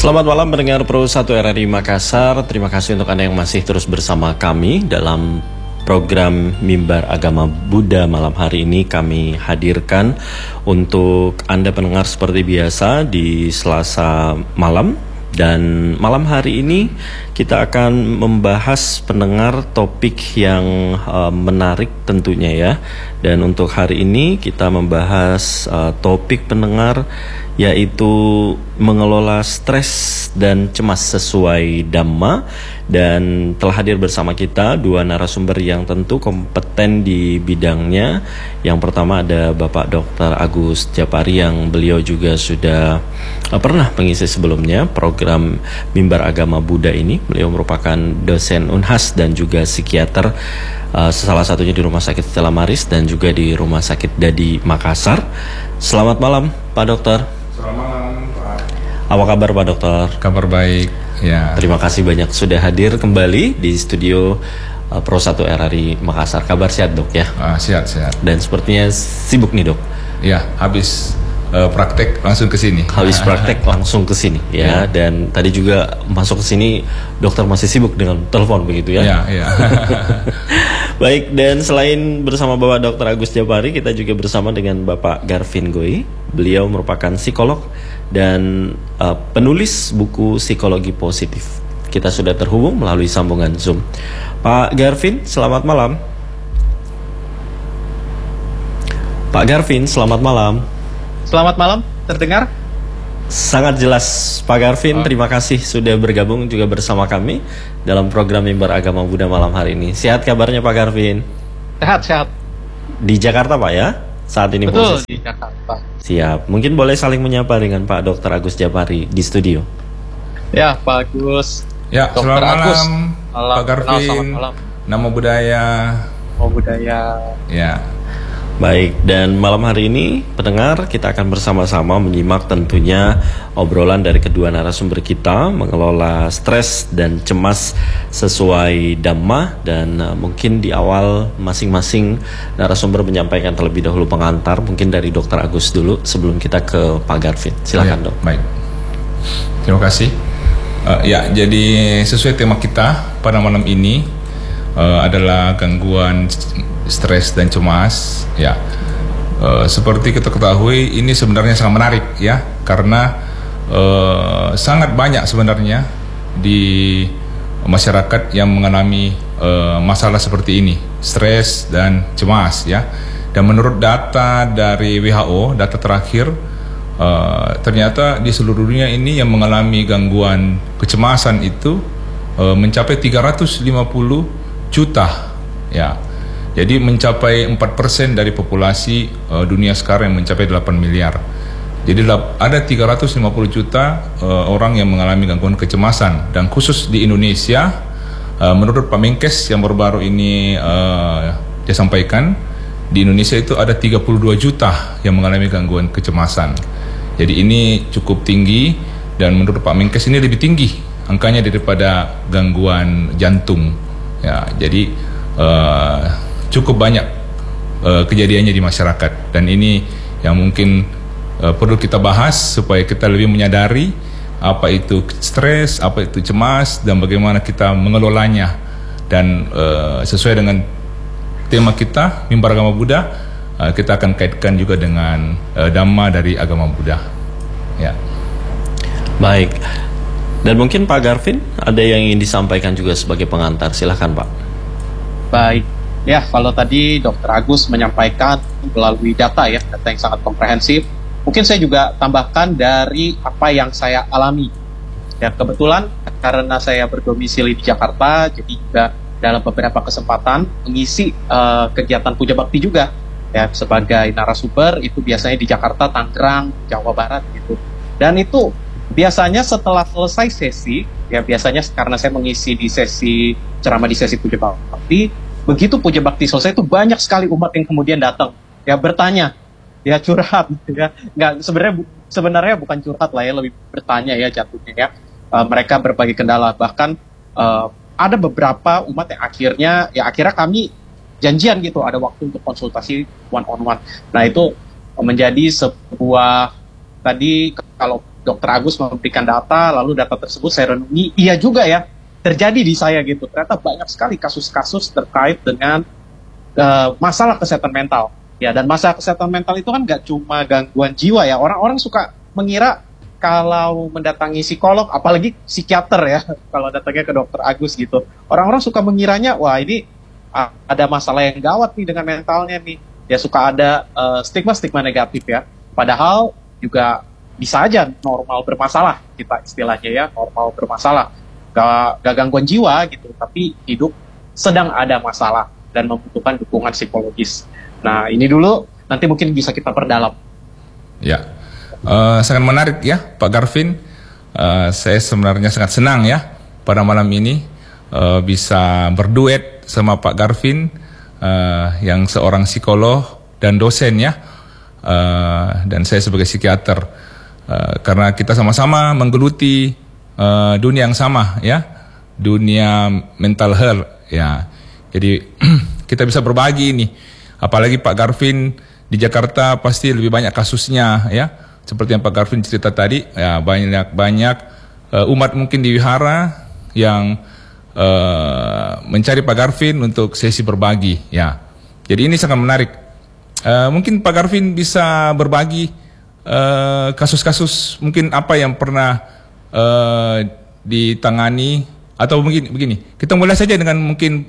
Selamat malam pendengar Pro 1 RRI Makassar. Terima kasih untuk Anda yang masih terus bersama kami dalam program Mimbar Agama Buddha. Malam hari ini kami hadirkan untuk Anda pendengar seperti biasa di Selasa malam. Dan malam hari ini kita akan membahas pendengar topik yang menarik tentunya ya. Dan untuk hari ini kita membahas topik pendengar yaitu mengelola stres dan cemas sesuai Dhamma. Dan telah hadir bersama kita dua narasumber yang tentu kompeten di bidangnya. Yang pertama ada Bapak Dr. Agus Japari yang beliau juga sudah pernah mengisi sebelumnya program Mimbar Agama Buddha ini. Beliau merupakan dosen Unhas dan juga psikiater, salah satunya di Rumah Sakit Stella Maris dan juga di Rumah Sakit Dadi Makassar. Selamat malam Pak Dokter. Selamat malam Pak. Apa kabar Pak Dokter? Kabar baik ya. Terima kasih banyak sudah hadir kembali di studio Pro 1 RRI Makassar. Kabar sehat Dok ya? Sehat. Dan sepertinya sibuk nih Dok. Ya, habis praktek langsung ke sini. Habis praktek langsung ke sini ya. Dan tadi juga masuk ke sini dokter masih sibuk dengan telepon begitu ya. Iya. Baik, dan selain bersama Bapak Dr. Agus Japari, kita juga bersama dengan Bapak Garvin Goy. Beliau merupakan psikolog dan penulis buku Psikologi Positif. Kita sudah terhubung melalui sambungan Zoom. Pak Garvin, selamat malam. Pak Garvin, selamat malam. Selamat malam, terdengar? Sangat jelas Pak Garvin, terima kasih sudah bergabung juga bersama kami dalam program Mimbar Agama Buddha malam hari ini. Sehat kabarnya Pak Garvin? Sehat. Di Jakarta Pak ya? Saat ini betul, posisi. Di Jakarta. Siap, mungkin boleh saling menyapa dengan Pak Dr. Agus Japari di studio. Ya, Pak Agus. Ya, Dr. selamat Agus. malam Pak Garvin. Selamat malam. Namo Buddhaya. Namo Buddhaya. Ya. Baik, dan malam hari ini pendengar kita akan bersama-sama menyimak tentunya obrolan dari kedua narasumber kita mengelola stres dan cemas sesuai Dhamma. Dan mungkin di awal masing-masing narasumber menyampaikan terlebih dahulu pengantar, mungkin dari Dr. Agus dulu sebelum kita ke Pak Garvin. Silakan Dok. Baik, terima kasih. Ya, jadi sesuai tema kita pada malam ini adalah gangguan stres dan cemas ya. Seperti kita ketahui ini sebenarnya sangat menarik ya, karena sangat banyak sebenarnya di masyarakat yang mengalami masalah seperti ini, stres dan cemas ya. Dan menurut data dari WHO, data terakhir, ternyata di seluruh dunia ini yang mengalami gangguan kecemasan itu mencapai 350 juta ya. Jadi mencapai 4% dari populasi dunia sekarang yang mencapai 8 miliar. Jadi ada 350 juta orang yang mengalami gangguan kecemasan. Dan khusus di Indonesia, menurut Pak Menkes yang baru-baru ini dia sampaikan, di Indonesia itu ada 32 juta yang mengalami gangguan kecemasan. Jadi ini cukup tinggi, dan menurut Pak Menkes ini lebih tinggi angkanya daripada gangguan jantung. Ya, jadi cukup banyak kejadiannya di masyarakat, dan ini yang mungkin perlu kita bahas supaya kita lebih menyadari apa itu stres, apa itu cemas, dan bagaimana kita mengelolanya. Dan sesuai dengan tema kita Mimbar Agama Buddha, kita akan kaitkan juga dengan Dhamma dari agama Buddha ya. Baik, dan mungkin Pak Garvin ada yang ingin disampaikan juga sebagai pengantar. Silahkan Pak. Baik. Ya, kalau tadi Dr. Agus menyampaikan melalui data yang sangat komprehensif, mungkin saya juga tambahkan dari apa yang saya alami. Ya, kebetulan karena saya berdomisili di Jakarta, jadi juga dalam beberapa kesempatan mengisi kegiatan puja bakti juga. Ya, sebagai narasumber itu biasanya di Jakarta, Tangerang, Jawa Barat gitu. Dan itu biasanya setelah selesai sesi, ya biasanya karena saya mengisi di sesi ceramah di sesi puja bakti, begitu puja bakti selesai itu banyak sekali umat yang kemudian datang ya bertanya, ya curhat ya. Nggak, sebenarnya bukan curhat lah ya, lebih bertanya ya jatuhnya ya. Mereka berbagi kendala, bahkan ada beberapa umat yang akhirnya kami janjian gitu, ada waktu untuk konsultasi one on one. Nah itu menjadi sebuah, tadi kalau Dokter Agus memberikan data, lalu data tersebut saya renungi, iya juga ya, terjadi di saya gitu. Ternyata banyak sekali kasus-kasus terkait dengan masalah kesehatan mental. Ya, dan masalah kesehatan mental itu kan nggak cuma gangguan jiwa ya. Orang-orang suka mengira kalau mendatangi psikolog, apalagi psikiater ya, kalau datangnya ke Dokter Agus gitu, orang-orang suka mengiranya, wah ini ada masalah yang gawat nih dengan mentalnya nih. Ya suka ada stigma-stigma negatif ya. Padahal juga bisa aja normal bermasalah, kita istilahnya ya, normal bermasalah. Gak gangguan jiwa gitu, tapi hidup sedang ada masalah dan membutuhkan dukungan psikologis. Nah ini dulu, nanti mungkin bisa kita perdalam. Ya, sangat menarik ya Pak Garvin. Saya sebenarnya sangat senang ya pada malam ini bisa berduet sama Pak Garvin yang seorang psikolog dan dosen ya, dan saya sebagai psikiater, karena kita sama-sama menggeluti dunia yang sama ya, dunia mental health ya. Jadi kita bisa berbagi nih, apalagi Pak Garvin di Jakarta pasti lebih banyak kasusnya ya, seperti yang Pak Garvin cerita tadi ya, banyak umat mungkin di wihara yang mencari Pak Garvin untuk sesi berbagi ya. Jadi ini sangat menarik. Mungkin Pak Garvin bisa berbagi kasus-kasus mungkin apa yang pernah ditangani, atau mungkin begini, kita mulai saja dengan mungkin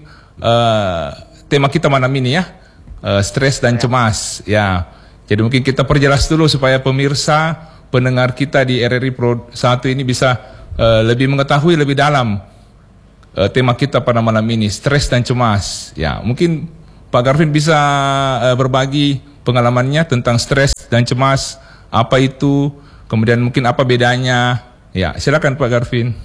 tema kita malam ini ya, stres dan cemas ya. Jadi mungkin kita perjelas dulu supaya pemirsa, pendengar kita di RRI Pro 1 ini bisa lebih mengetahui lebih dalam tema kita pada malam ini, stres dan cemas. Ya, mungkin Pak Garvin bisa berbagi pengalamannya tentang stres dan cemas, apa itu, kemudian mungkin apa bedanya. Ya, silakan Pak Garvin.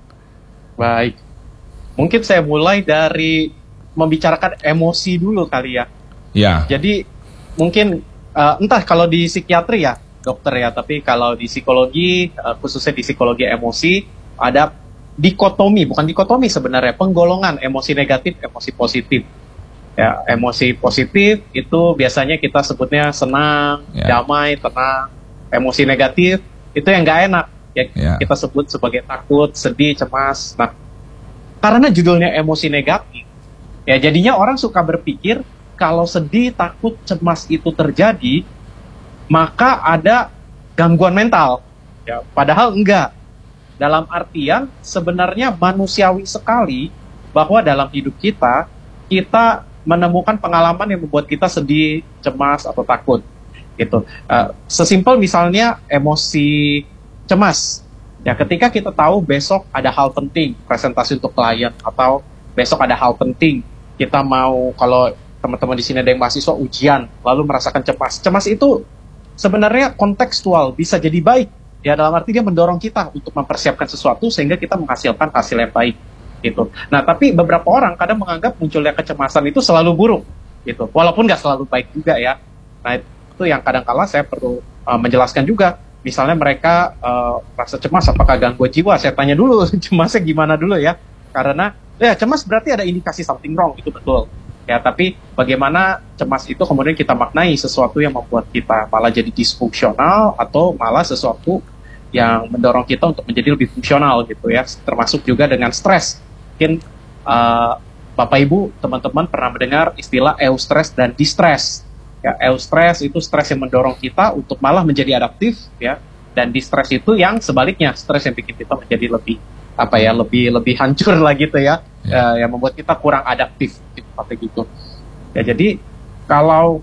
Baik, mungkin saya mulai dari membicarakan emosi dulu kali ya. Ya. Jadi mungkin entah kalau di psikiatri ya dokter ya, tapi kalau di psikologi, khususnya di psikologi emosi, ada dikotomi, bukan dikotomi sebenarnya, penggolongan emosi negatif, emosi positif. Ya, emosi positif itu biasanya kita sebutnya senang, damai, tenang. Emosi negatif itu yang nggak enak, ya kita sebut sebagai takut, sedih, cemas. Nah, karena judulnya emosi negatif, ya jadinya orang suka berpikir kalau sedih, takut, cemas itu terjadi, maka ada gangguan mental. Ya, padahal enggak. Dalam artian sebenarnya manusiawi sekali bahwa dalam hidup kita menemukan pengalaman yang membuat kita sedih, cemas, atau takut. Gitu. Sesimpel misalnya emosi cemas. Ya, ketika kita tahu besok ada hal penting, presentasi untuk klien, atau besok ada hal penting, kita mau, kalau teman-teman di sini ada yang mahasiswa ujian, lalu merasakan cemas. Cemas itu sebenarnya kontekstual, bisa jadi baik. Ya, dalam arti dia mendorong kita untuk mempersiapkan sesuatu sehingga kita menghasilkan hasil yang baik gitu. Nah, tapi beberapa orang kadang menganggap munculnya kecemasan itu selalu buruk gitu. Walaupun nggak selalu baik juga ya. Nah, itu yang kadang-kala saya perlu menjelaskan juga. Misalnya mereka rasa cemas apakah gangguan jiwa? Saya tanya dulu cemasnya gimana dulu ya. Karena ya cemas berarti ada indikasi something wrong, itu betul. Ya, tapi bagaimana cemas itu kemudian kita maknai sesuatu yang membuat kita malah jadi disfungsional atau malah sesuatu yang mendorong kita untuk menjadi lebih fungsional gitu ya. Termasuk juga dengan stres. Mungkin Bapak Ibu, teman-teman pernah mendengar istilah eustress dan distress. Ya, eustress itu stres yang mendorong kita untuk malah menjadi adaptif ya. Dan distress itu yang sebaliknya, stres yang bikin kita menjadi lebih lebih hancur lah gitu ya. Yang membuat kita kurang adaptif gitu. Ya, jadi kalau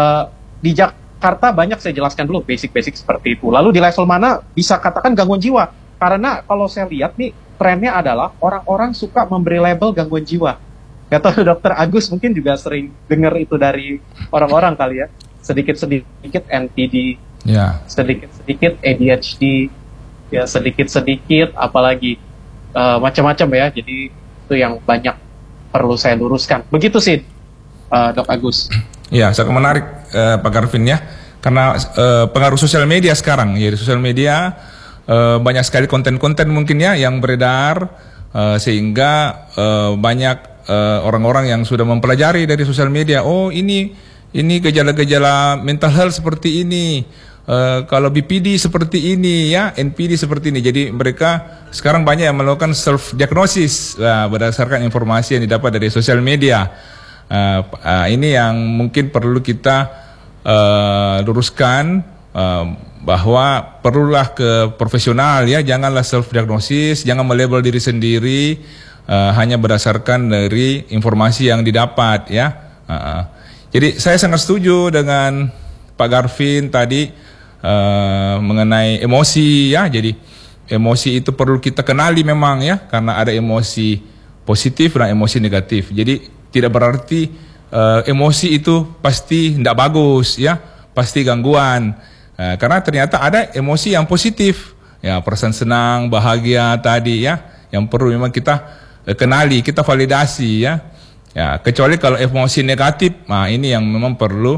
di Jakarta banyak saya jelaskan dulu basic-basic seperti itu. Lalu di level mana bisa katakan gangguan jiwa? Karena kalau saya lihat nih trennya adalah orang-orang suka memberi label gangguan jiwa. Gak tahu Dokter Agus mungkin juga sering dengar itu dari orang-orang kali ya. Sedikit-sedikit NPD, sedikit-sedikit ADHD, ya sedikit-sedikit apalagi macam-macam ya. Jadi itu yang banyak perlu saya luruskan. Begitu sih, Dok Agus. Ya, sangat menarik Pak Garvin ya. Karena pengaruh sosial media sekarang, ya di sosial media banyak sekali konten-konten mungkin ya yang beredar, sehingga banyak orang-orang yang sudah mempelajari dari sosial media. Oh, ini gejala-gejala mental health seperti ini. kalau BPD seperti ini ya, NPD seperti ini. Jadi mereka sekarang banyak yang melakukan self diagnosis berdasarkan informasi yang didapat dari sosial media. Ini yang mungkin perlu kita luruskan, bahwa perlulah ke profesional ya, janganlah self diagnosis, jangan melabel diri sendiri hanya berdasarkan dari informasi yang didapat ya. Jadi saya sangat setuju dengan Pak Garvin tadi mengenai emosi ya. Jadi emosi itu perlu kita kenali memang ya, karena ada emosi positif dan emosi negatif. Jadi tidak berarti emosi itu pasti tidak bagus ya, pasti gangguan. Karena ternyata ada emosi yang positif ya, perasaan senang, bahagia tadi ya, yang perlu memang kita kenali, kita validasi ya. Ya, kecuali kalau emosi negatif, ini yang memang perlu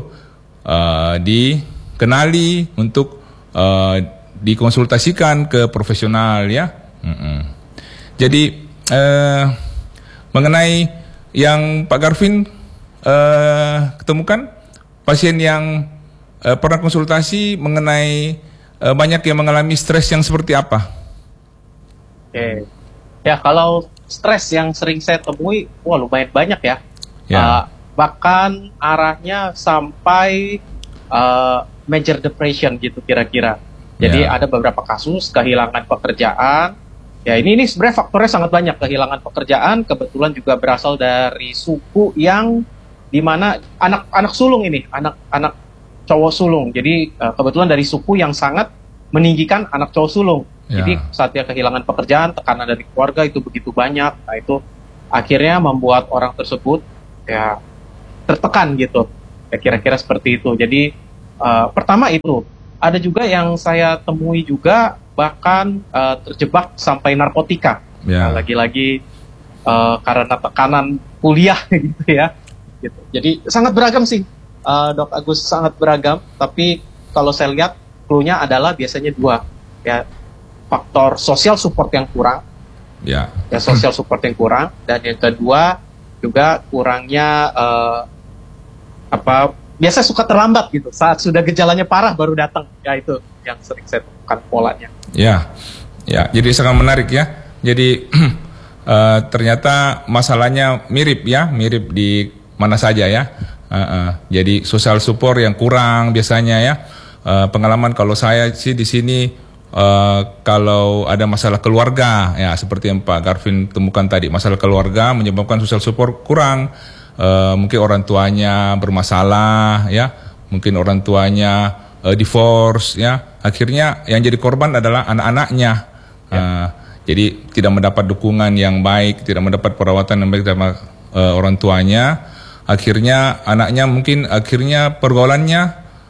dikenali untuk dikonsultasikan ke profesional ya. Jadi mengenai yang Pak Garvin ketemukan pasien yang pernah konsultasi mengenai banyak yang mengalami stres yang seperti apa? Oke. Ya, kalau stres yang sering saya temui, lumayan banyak ya. Bahkan arahnya sampai major depression gitu kira-kira. Jadi ada beberapa kasus kehilangan pekerjaan. Ya ini sebenarnya faktornya sangat banyak. Kehilangan pekerjaan kebetulan juga berasal dari suku yang dimana anak sulung ini, anak cowok sulung. Jadi kebetulan dari suku yang sangat meninggikan anak cowok sulung. Jadi saat dia kehilangan pekerjaan, tekanan dari keluarga itu begitu banyak. Nah itu akhirnya membuat orang tersebut ya tertekan gitu. Ya kira-kira seperti itu. Jadi pertama itu. Ada juga yang saya temui juga bahkan terjebak sampai narkotika. Lagi-lagi karena tekanan kuliah gitu ya. Gitu. Jadi sangat beragam sih, Dok Agus, sangat beragam. Tapi kalau saya lihat clue-nya adalah biasanya dua, ya faktor social support yang kurang, ya social support yang kurang, dan yang kedua juga kurangnya biasa suka terlambat gitu, saat sudah gejalanya parah baru datang, ya itu yang sering saya temukan polanya. Ya, jadi sangat menarik ya. Jadi ternyata masalahnya mirip di mana saja ya. Jadi social support yang kurang biasanya ya. Pengalaman kalau saya sih di sini kalau ada masalah keluarga ya, seperti yang Pak Garvin temukan tadi, masalah keluarga menyebabkan social support kurang. Mungkin orang tuanya bermasalah ya, mungkin orang tuanya divorce ya, akhirnya yang jadi korban adalah anak-anaknya. Jadi tidak mendapat dukungan yang baik, tidak mendapat perawatan yang baik sama orang tuanya. Akhirnya anaknya mungkin pergaulannya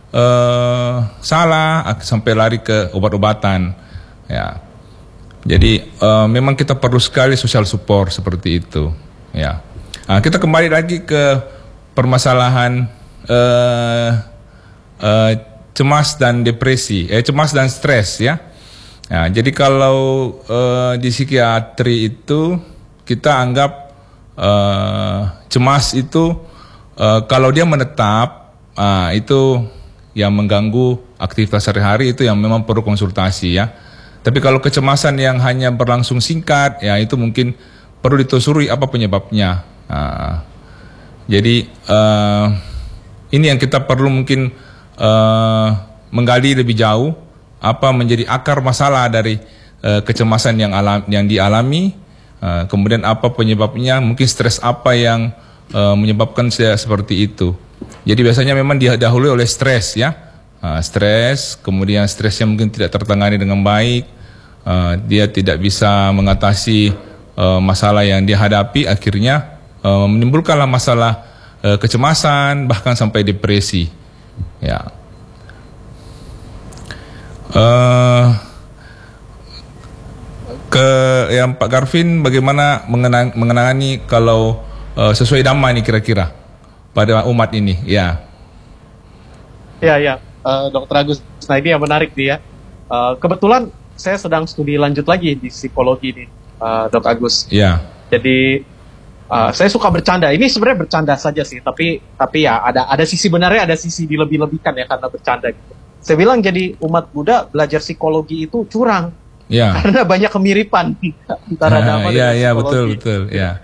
salah sampai lari ke obat-obatan ya. Jadi memang kita perlu sekali social support seperti itu ya. Kita kembali lagi ke permasalahan cemas dan depresi, cemas dan stres ya. Jadi kalau di psikiatri itu kita anggap cemas itu kalau dia menetap, itu yang mengganggu aktivitas sehari-hari, itu yang memang perlu konsultasi ya. Tapi kalau kecemasan yang hanya berlangsung singkat, ya itu mungkin perlu ditelusuri apa penyebabnya. Jadi ini yang kita perlu mungkin menggali lebih jauh, apa menjadi akar masalah dari kecemasan yang dialami, kemudian apa penyebabnya, mungkin stres apa yang menyebabkan seperti itu. Jadi biasanya memang didahului oleh stres ya, stres, kemudian stresnya mungkin tidak tertangani dengan baik, dia tidak bisa mengatasi masalah yang dia hadapi, akhirnya menimbulkanlah masalah kecemasan, bahkan sampai depresi ya. Yang Pak Garvin bagaimana mengenangani kalau sesuai Dhamma ini kira-kira pada umat ini ya. Dr. Agus, nah ini yang menarik nih ya. Kebetulan saya sedang studi lanjut lagi di psikologi nih, Dr. Agus. Ya. Jadi saya suka bercanda. Ini sebenarnya bercanda saja sih, tapi ya ada sisi benarnya, ada sisi dilebih-lebihkan ya karena bercanda gitu. Saya bilang jadi umat Buddha belajar psikologi itu curang. Ya. Karena banyak kemiripan antara Dhamma dengan ya, psikologi. betul, ya.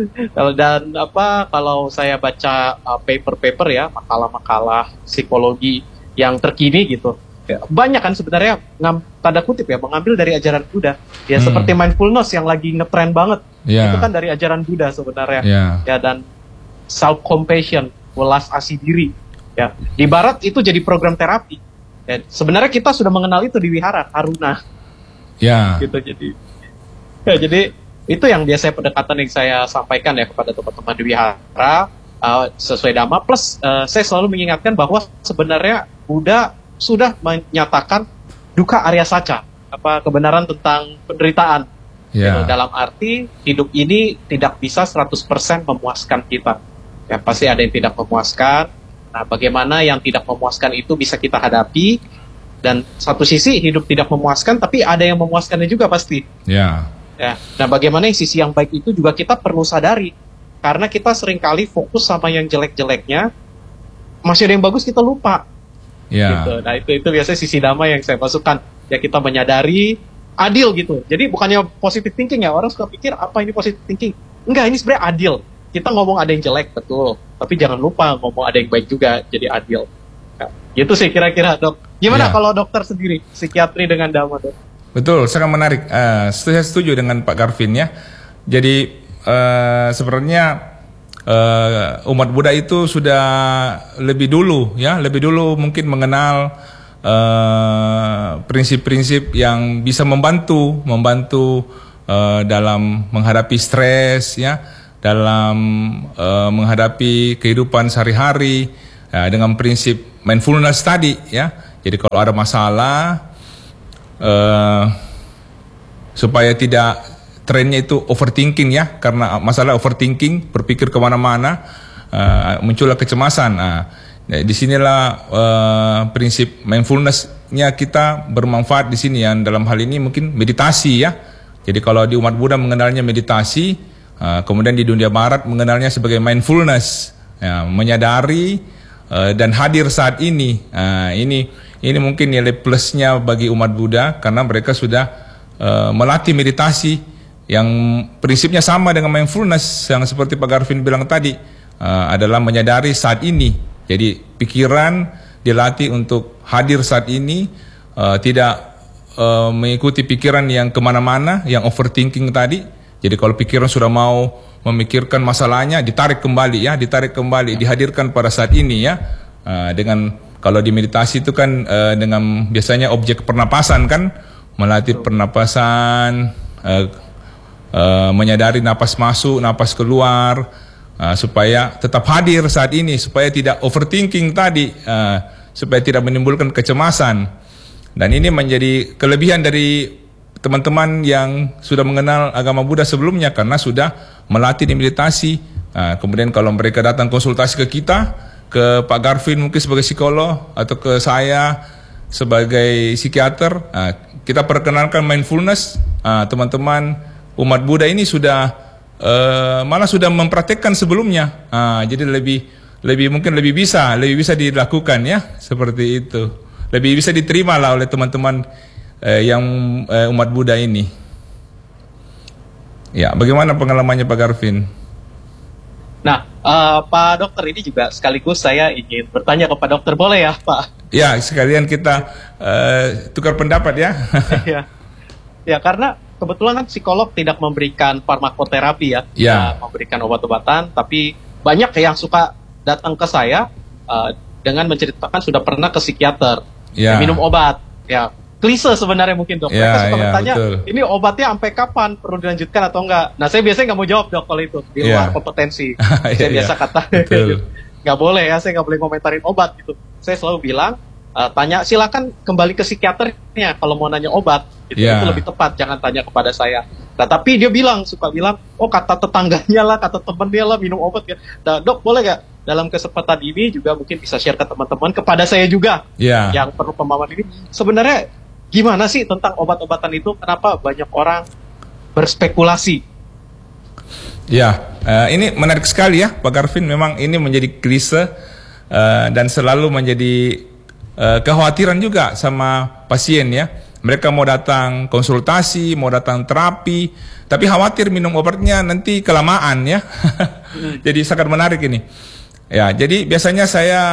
Kalau saya baca paper-paper ya, makalah-makalah psikologi yang terkini gitu, ya, banyak kan sebenarnya tanda kutip ya mengambil dari ajaran Buddha. Ya seperti mindfulness yang lagi ngetren banget. Itu kan dari ajaran Buddha sebenarnya. Ya, dan self compassion, welas asih diri. Ya, di barat itu jadi program terapi. Ya, sebenarnya kita sudah mengenal itu di wihara Karuna. Ya. Gitu jadi itu yang biasanya pendekatan yang saya sampaikan ya kepada teman-teman di wihara sesuai Dhamma. Plus saya selalu mengingatkan bahwa sebenarnya Buddha sudah menyatakan dukkha arya saca, kebenaran tentang penderitaan. Gitu, dalam arti hidup ini tidak bisa 100% memuaskan kita. Ya, pasti ada yang tidak memuaskan. Nah, bagaimana yang tidak memuaskan itu bisa kita hadapi. Dan satu sisi hidup tidak memuaskan, tapi ada yang memuaskannya juga pasti. Ya. Nah, bagaimana yang sisi yang baik itu juga kita perlu sadari. Karena kita seringkali fokus sama yang jelek-jeleknya, masih ada yang bagus kita lupa. Gitu. Nah, itu biasanya sisi Dhamma yang saya masukkan. Ya, kita menyadari adil gitu. Jadi bukannya positive thinking ya, orang suka pikir apa ini positive thinking. Enggak, ini sebenarnya adil. Kita ngomong ada yang jelek, betul. Tapi jangan lupa ngomong ada yang baik juga, jadi adil. Nah, gitu sih kira-kira, Dok. Gimana kalau dokter sendiri, psikiatri dengan Dhamma, Dok? Betul, sangat menarik. Saya setuju dengan Pak Garvin ya. Jadi sebenarnya umat Buddha itu sudah lebih dulu mungkin mengenal prinsip-prinsip yang bisa membantu dalam menghadapi stres ya, dalam menghadapi kehidupan sehari-hari dengan prinsip mindfulness tadi ya. Jadi kalau ada masalah supaya tidak trennya itu overthinking ya, karena masalah overthinking, berpikir kemana-mana, muncullah kecemasan. Disinilah prinsip mindfulness-nya kita bermanfaat di sini. Yang dalam hal ini mungkin meditasi ya. Jadi kalau di umat Buddha mengenalnya meditasi, kemudian di dunia Barat mengenalnya sebagai mindfulness, ya, menyadari dan hadir saat ini. Ini mungkin nilai plusnya bagi umat Buddha karena mereka sudah melatih meditasi yang prinsipnya sama dengan mindfulness yang seperti Pak Garvin bilang tadi, adalah menyadari saat ini. Jadi pikiran dilatih untuk hadir saat ini, tidak mengikuti pikiran yang kemana-mana, yang overthinking tadi. Jadi kalau pikiran sudah mau memikirkan masalahnya, ditarik kembali, dihadirkan pada saat ini ya, dengan kalau di meditasi itu kan dengan biasanya objek pernapasan kan, melatih pernapasan, menyadari napas masuk, napas keluar, supaya tetap hadir saat ini, supaya tidak overthinking tadi, supaya tidak menimbulkan kecemasan. Dan ini menjadi kelebihan dari teman-teman yang sudah mengenal agama Buddha sebelumnya karena sudah melatih di meditasi. Kemudian kalau mereka datang konsultasi ke kita, ke Pak Garvin mungkin sebagai psikolog atau ke saya sebagai psikiater, kita perkenalkan mindfulness. Teman-teman umat Buddha ini sudah malah sudah mempraktekkan sebelumnya. Jadi mungkin lebih bisa dilakukan ya, seperti itu. Lebih bisa diterima lah oleh teman-teman yang umat Buddha ini. Ya, bagaimana pengalamannya Pak Garvin? Nah, Pak Dokter, ini juga sekaligus saya ingin bertanya ke Pak Dokter, boleh ya Pak? Ya, sekalian kita tukar pendapat ya. Ya, karena kebetulan kan psikolog tidak memberikan farmakoterapi ya, memberikan obat-obatan, tapi banyak yang suka datang ke saya dengan menceritakan sudah pernah ke psikiater, minum obat, ya. Klise sebenarnya mungkin dok. Mereka suka bertanya, ini obatnya sampai kapan, perlu dilanjutkan atau enggak? Nah, saya biasanya nggak mau jawab dok kalau itu di luar kompetensi. Saya biasa kata, nggak boleh ya, saya nggak boleh komentarin obat gitu. Saya selalu bilang, silakan kembali ke psikiaternya kalau mau nanya obat. Gitu. Itu lebih tepat, jangan tanya kepada saya. Nah, tapi dia suka bilang, oh kata tetangganya lah, kata temennya lah minum obat ya. Nah, dok boleh nggak? Dalam kesempatan ini juga mungkin bisa share ke teman-teman, kepada saya juga yang perlu pemahaman ini. Sebenarnya gimana sih tentang obat-obatan itu? Kenapa banyak orang berspekulasi? Ya, ini menarik sekali ya Pak Garvin. Memang ini menjadi klise dan selalu menjadi kekhawatiran juga sama pasien ya. Mereka mau datang konsultasi, mau datang terapi, tapi khawatir minum obatnya nanti kelamaan ya. Jadi sangat menarik ini. Ya, jadi biasanya saya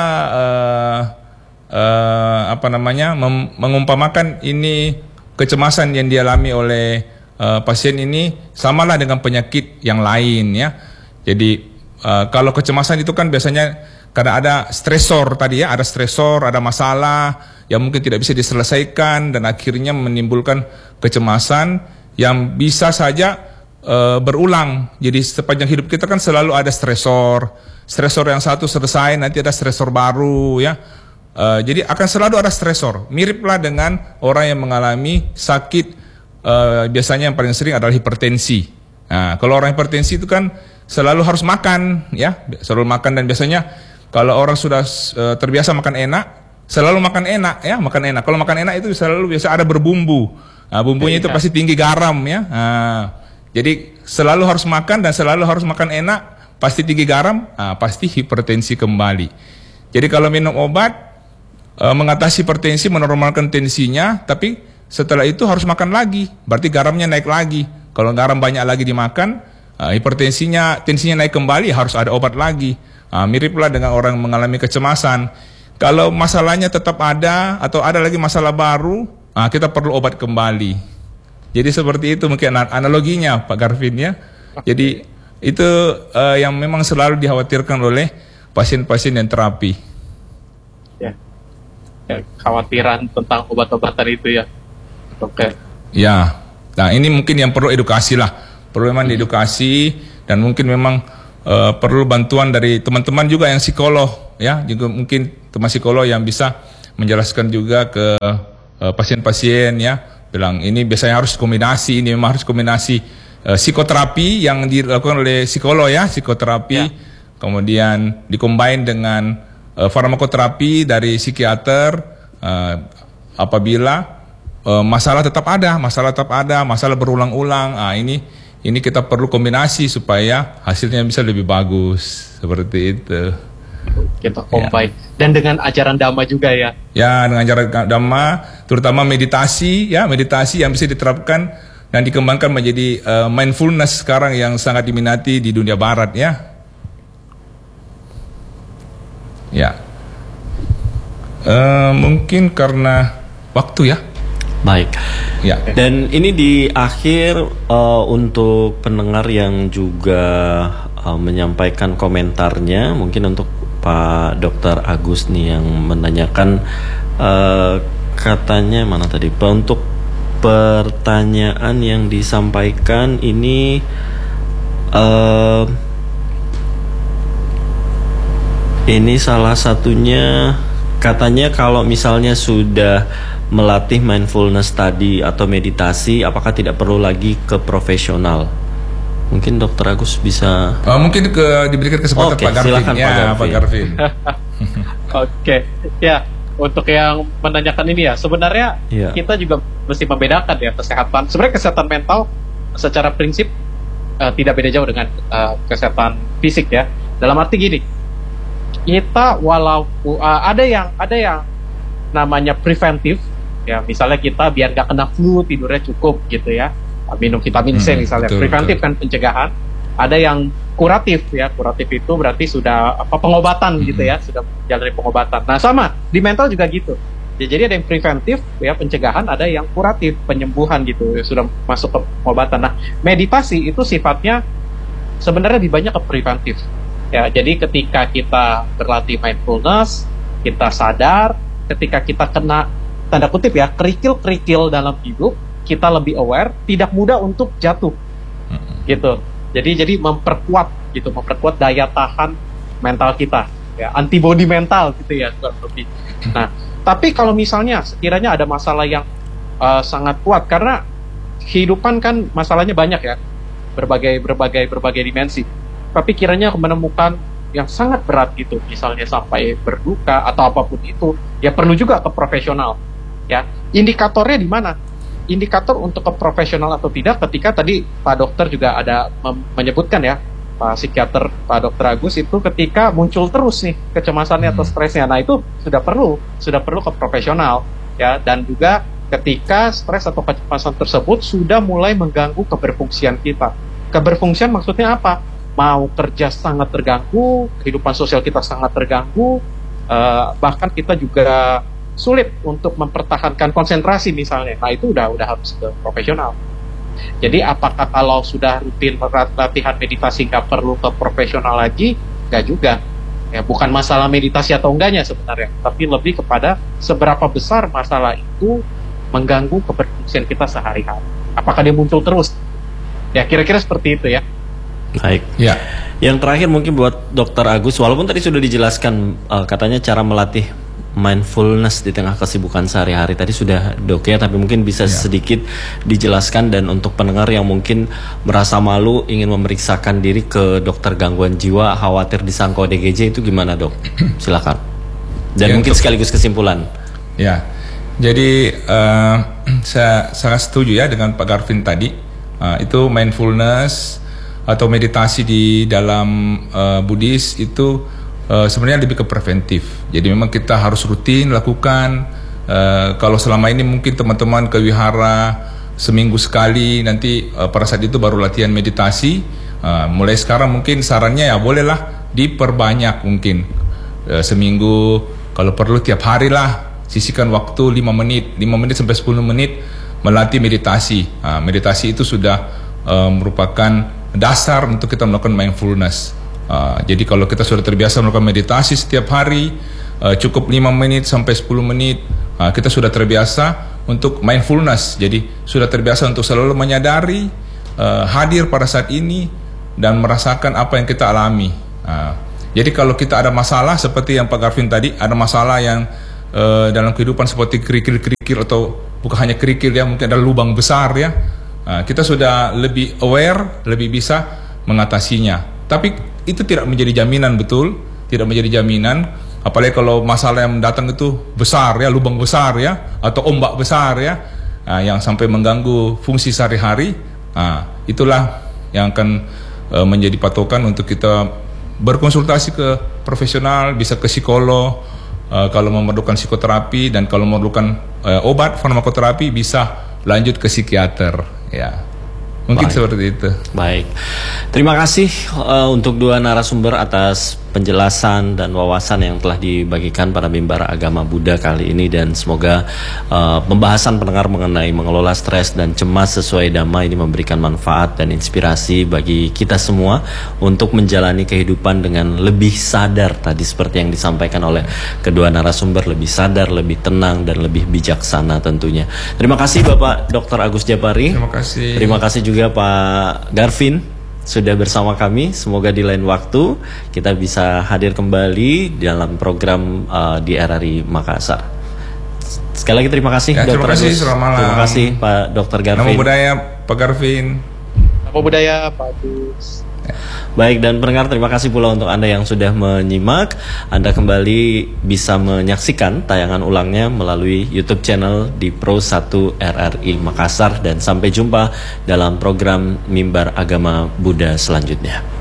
mengumpamakan ini kecemasan yang dialami oleh pasien ini samalah dengan penyakit yang lain ya. Jadi kalau kecemasan itu kan biasanya karena ada stresor tadi ya, ada stresor, ada masalah yang mungkin tidak bisa diselesaikan dan akhirnya menimbulkan kecemasan yang bisa saja berulang. Jadi sepanjang hidup kita kan selalu ada stresor. Stresor yang satu selesai, nanti ada stresor baru ya. Jadi akan selalu ada stresor. Miriplah dengan orang yang mengalami sakit, biasanya yang paling sering adalah hipertensi. Nah, kalau orang hipertensi itu kan selalu harus makan ya, selalu makan, dan biasanya kalau orang sudah terbiasa makan enak, selalu makan enak ya, makan enak. Kalau makan enak itu selalu biasa ada berbumbu. Nah, bumbunya itu pasti tinggi garam ya. Nah, jadi selalu harus makan dan selalu harus makan enak, pasti tinggi garam, pasti hipertensi kembali. Jadi kalau minum obat mengatasi hipertensi, menormalkan tensinya, tapi setelah itu harus makan lagi, berarti garamnya naik lagi. Kalau garam banyak lagi dimakan, tensinya naik kembali, harus ada obat lagi. Miriplah dengan orang mengalami kecemasan. Kalau masalahnya tetap ada atau ada lagi masalah baru, kita perlu obat kembali. Jadi seperti itu mungkin analoginya Pak Garvin ya. Jadi itu yang memang selalu dikhawatirkan oleh pasien-pasien yang terapi. Ya, khawatiran tentang obat-obatan itu ya. Oke. Ya, nah ini mungkin yang perlu edukasi lah. Perlu memang diedukasi, dan mungkin memang perlu bantuan dari teman-teman juga yang psikolog ya, juga mungkin teman psikolog yang bisa menjelaskan juga ke pasien-pasien ya, bilang ini biasanya harus kombinasi, ini memang harus kombinasi psikoterapi yang dilakukan oleh psikolog ya, psikoterapi kemudian dikombin dengan farmakoterapi dari psikiater apabila masalah tetap ada, masalah berulang-ulang. Ini kita perlu kombinasi supaya hasilnya bisa lebih bagus, seperti itu. Kita combine. Dan dengan ajaran Dhamma juga ya. Ya, dengan ajaran Dhamma, terutama meditasi ya, meditasi yang bisa diterapkan dan dikembangkan menjadi mindfulness sekarang yang sangat diminati di dunia barat ya. Ya. Mungkin karena waktu ya. Baik. Ya. Dan ini di akhir untuk pendengar yang juga menyampaikan komentarnya, mungkin untuk Pak Dr. Agus nih yang menanyakan, katanya mana tadi Pak, untuk pertanyaan yang disampaikan ini salah satunya katanya kalau misalnya sudah melatih mindfulness tadi atau meditasi, apakah tidak perlu lagi ke profesional? Mungkin Dr. Agus bisa mungkin diberikan kesempatan Pak Garvin. Silakan, ya, Pak Garvin. Oke. Ya, untuk yang menanyakan ini ya, sebenarnya kita juga mesti membedakan ya kesehatan. Sebenarnya kesehatan mental secara prinsip tidak beda jauh dengan kesehatan fisik ya. Dalam arti gini, kita walaupun ada yang namanya preventif ya, misalnya kita biar nggak kena flu tidurnya cukup gitu ya, minum vitamin C misalnya, preventif kan pencegahan. Ada yang kuratif ya, kuratif itu berarti sudah pengobatan gitu ya, sudah jalani pengobatan. Nah sama di mental juga gitu ya, jadi ada yang preventif ya, pencegahan, ada yang kuratif, penyembuhan gitu ya, sudah masuk ke pengobatan. Nah meditasi itu sifatnya sebenarnya lebih banyak ke preventif ya, jadi ketika kita berlatih mindfulness, kita sadar ketika kita kena tanda kutip ya kerikil-kerikil dalam hidup, kita lebih aware, tidak mudah untuk jatuh gitu. Jadi memperkuat gitu, memperkuat daya tahan mental kita ya, antibody mental gitu ya lebih. Nah tapi kalau misalnya sekiranya ada masalah yang sangat kuat, karena kehidupan kan masalahnya banyak ya, berbagai dimensi, tapi kiranya menemukan yang sangat berat gitu, misalnya sampai berduka atau apapun itu, ya perlu juga ke profesional ya. Indikatornya di mana? Indikator untuk ke profesional atau tidak, ketika tadi Pak Dokter juga ada menyebutkan ya, Pak Psikiater, Pak Dokter Agus, itu ketika muncul terus nih kecemasannya atau stresnya. Nah, itu sudah perlu ke profesional ya, dan juga ketika stres atau kecemasan tersebut sudah mulai mengganggu keberfungsian kita. Keberfungsian maksudnya apa? Mau kerja sangat terganggu, kehidupan sosial kita sangat terganggu, bahkan kita juga sulit untuk mempertahankan konsentrasi misalnya. Nah, itu udah harus ke profesional. Jadi apakah kalau sudah rutin latihan meditasi nggak perlu ke profesional lagi? Nggak juga. Ya, bukan masalah meditasi atau enggaknya sebenarnya, tapi lebih kepada seberapa besar masalah itu mengganggu keberfungsian kita sehari-hari. Apakah dia muncul terus? Ya, kira-kira seperti itu ya. Baik. Ya. Yang terakhir mungkin buat Dokter Agus, walaupun tadi sudah dijelaskan katanya cara melatih mindfulness di tengah kesibukan sehari-hari tadi sudah Dok ya, tapi mungkin bisa sedikit dijelaskan, dan untuk pendengar yang mungkin merasa malu ingin memeriksakan diri ke dokter gangguan jiwa, khawatir disangka ODGJ, itu gimana Dok? Silakan. Dan mungkin sekaligus kesimpulan. Ya, jadi saya sangat setuju ya dengan Pak Garvin tadi. Itu mindfulness atau meditasi di dalam Buddhis itu sebenarnya lebih ke preventif. Jadi memang kita harus rutin lakukan. Kalau selama ini mungkin teman-teman ke wihara seminggu sekali, nanti pada saat itu baru latihan meditasi. Mulai sekarang mungkin sarannya ya bolehlah diperbanyak, mungkin seminggu kalau perlu tiap hari lah, sisihkan waktu 5 menit sampai 10 menit melatih meditasi. Meditasi itu sudah merupakan dasar untuk kita melakukan mindfulness. Jadi kalau kita sudah terbiasa melakukan meditasi setiap hari, cukup 5 menit sampai 10 menit, kita sudah terbiasa untuk mindfulness. Jadi sudah terbiasa untuk selalu menyadari, hadir pada saat ini dan merasakan apa yang kita alami. Jadi kalau kita ada masalah seperti yang Pak Garvin tadi, ada masalah yang dalam kehidupan seperti kerikil-kerikil, atau bukan hanya kerikil ya, mungkin ada lubang besar ya, kita sudah lebih aware, lebih bisa mengatasinya. Tapi itu tidak menjadi jaminan, betul, tidak menjadi jaminan. Apalagi kalau masalah yang datang itu besar ya, lubang besar ya, atau ombak besar ya, yang sampai mengganggu fungsi sehari-hari. Itulah yang akan menjadi patokan untuk kita berkonsultasi ke profesional, bisa ke psikolog, kalau memerlukan psikoterapi, dan kalau memerlukan obat farmakoterapi bisa lanjut ke psikiater ya. Mungkin seperti itu. Baik, terima kasih untuk dua narasumber atas penjelasan dan wawasan yang telah dibagikan pada Mimbar Agama Buddha kali ini, dan semoga pembahasan pendengar mengenai mengelola stres dan cemas sesuai Dhamma ini memberikan manfaat dan inspirasi bagi kita semua untuk menjalani kehidupan dengan lebih sadar, tadi seperti yang disampaikan oleh kedua narasumber, lebih sadar, lebih tenang, dan lebih bijaksana tentunya. Terima kasih Bapak Dr. Agus Jabari. Terima kasih. Terima kasih juga Pak Garvin sudah bersama kami. Semoga di lain waktu kita bisa hadir kembali dalam program di RRI Makassar. Sekali lagi terima kasih Dr. Terima kasih, selamat malam. Terima kasih Pak Dr. Garvin. Nama budaya Pak Garvin. Nama budaya Pak Agus. Baik, dan pendengar, terima kasih pula untuk Anda yang sudah menyimak. Anda kembali bisa menyaksikan tayangan ulangnya melalui YouTube channel di Pro 1 RRI Makassar, dan sampai jumpa dalam program Mimbar Agama Buddha selanjutnya.